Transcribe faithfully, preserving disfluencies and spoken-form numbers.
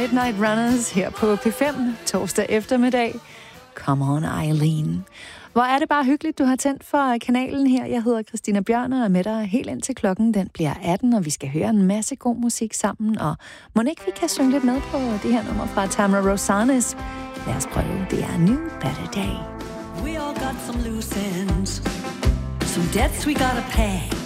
Midnight Runners her på P fem torsdag eftermiddag. Come on, Eileen. Hvor er det bare hyggeligt, du har tændt for kanalen her. Jeg hedder Christina Bjørn og er med dig helt indtil klokken. Den bliver atten, og vi skal høre en masse god musik sammen. Og må ikke vi kan synge lidt med på det her nummer fra Tamara Rosanes. Lad os prøve. Det er New Better Day. We all got some loose ends, some debts we gotta pay.